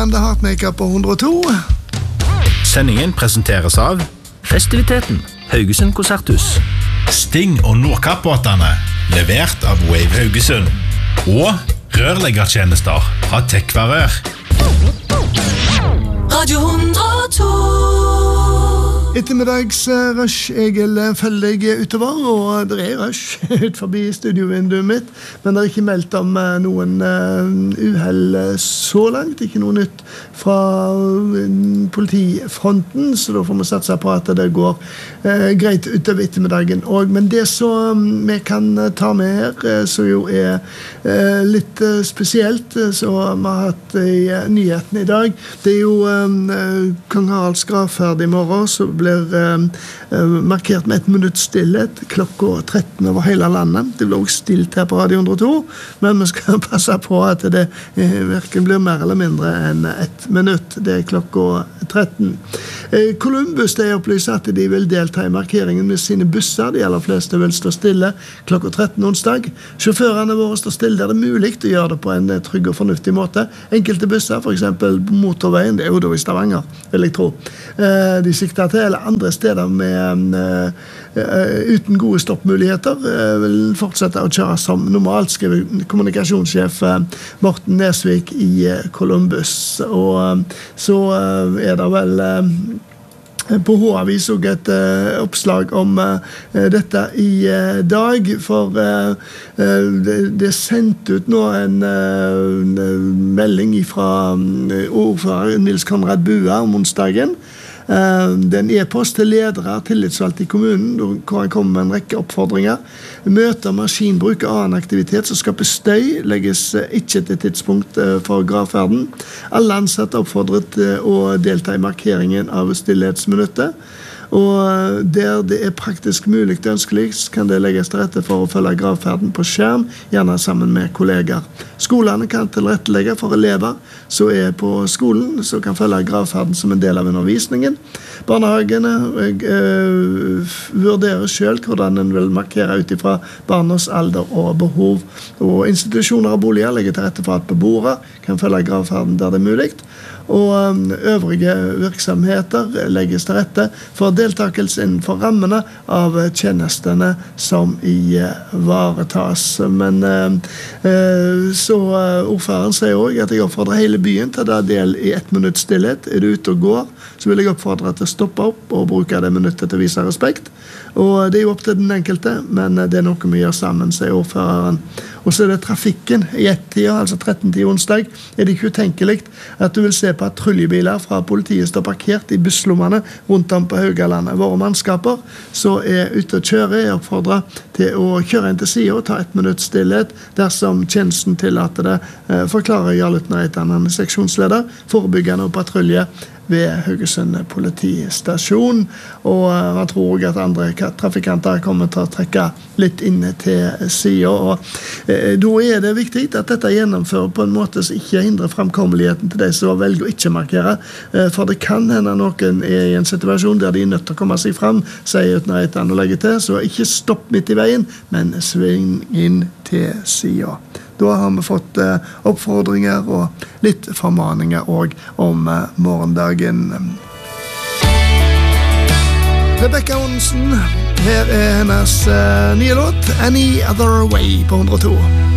The Heartmaker på 102. Sendingen presenteres av Festiviteten, Haugesund Konserthus. Sting og Nordkappbåtene, levert av Wave Haugesund. Og rørleggertjenester fra Tekvarør. Radio 102. Ettermiddagsrush, Egil følger deg utover, og det rush ut forbi studiovinduet mitt, men det ikke meldt om noen uheld så langt, ikke noe nytt fra politifronten, så da får vi satse på at det går greit utover ettermiddagen. Men det som vi kan ta med her, så jo litt spesielt, så vi har hatt i nyheten i dag, det jo Kong Haralds gravferd i morgen, så blir markert med 1 minutt stillhet klokka 13 over hele landet. Det blir også stilt her på Radio 102, men vi skal passe på at det hverken blir mer eller mindre enn 1 minutt. Det klokka 13. Columbus opplyser at de vil delta i markeringen med sine busser. De aller fleste vil stå stille klokka 13 onsdag. Sjåførene våre står stille der det mulig å gjøre det på en trygg og fornuftig måte. Enkelte busser, for eksempel på motorveien, det jo da i Stavanger, vil jeg tro. De sikter til eller andre steder med uten gode stoppmuligheter vil fortsette å kjøre som normalt, skriver kommunikasjonssjef Morten Nesvik i Columbus. Og så det vel på H-avis og et oppslag om dette i dag, for det sendt ut nå en melding fra ordfører Nils Konrad Bua om onsdagen. Det en e-post til ledere tillitsvalgt i kommunen, hvor han kommer med en rekke oppfordringer. Møter, maskinbruk og annen aktivitet som skaper støy legges ikke til tidspunkt for gravferden. Alle ansatte oppfordret å delta i markeringen av stillhetsminuttet. Og der det praktisk mulig og ønskelig, kan det legges til rette for å følge gravferden på skjerm, gjerne sammen med kolleger. Skolene kan tilrettelegge for elever som på skolen, som kan følge gravferden som en del av undervisningen. Barnehagene vurderer selv hvordan en vil markere ut ifra barnas alder og behov. Og institusjoner og boliger legger til rette for at beboere kan følge gravferden der det mulig. Og øvrige virksomheter legges til rette for deltakelse innenfor rammene av tjenestene som ivaretas. Men så ordføreren sier også at jeg oppfordrer hele byen til å ta del i 1 minutt stillhet. Du ute og går, så vil jeg oppfordre til å stoppe opp og bruke det minuttet til å vise respekt. Og det jo opp til den enkelte, men det noe vi gjør sammen, sier ordføreren. Og så det trafikken i 1-tida, altså 13-tida onsdag, det ikke utenkelig at du vil se patruljebiler fra politiet står parkert i busslommene rundt om på Haugalandet. Våre mannskaper så ute og kjører, oppfordret til å kjøre inn til siden og ta 1 minutt stillhet dersom tjenesten tillater det, forklarer Jarlutner, seksjonsleder, forebyggende og patrulje ved Haugesund politistasjon, og man tror også at andre trafikanter kommer til å trekke litt inn til siden, og da det viktig at dette gjennomfører på en måte som ikke hindrer fremkommeligheten til de som velger å ikke markere, for det kan hende noen i en situasjon der de nødt til å komme seg frem, sier Utnøytan og legger til, så ikke stopp midt i veien, men sving inn til siden. Da har vi fått oppfordringer og litt formaninger også om morgendagen. Rebecca Onsen, her hennes nye låt, Any Other Way på 102.